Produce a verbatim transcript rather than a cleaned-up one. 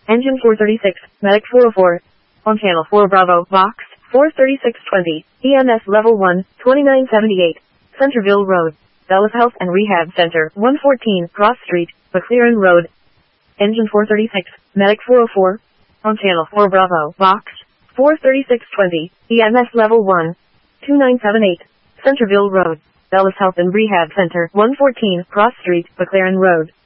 Engine four thirty-six, Medic four oh four. On channel four Bravo, Vox, four thirty-six twenty, E M S level one, twenty-nine seventy-eight, Centerville Road, Bellas Health and Rehab Center, one fourteen, Cross Street, McLaren Road. Engine four thirty-six, Medic four oh four. On channel four Bravo, Vox, four thirty-six twenty, E M S level one, twenty-nine seventy-eight, Centerville Road, Bellas Health and Rehab Center, one fourteen, Cross Street, McLaren Road.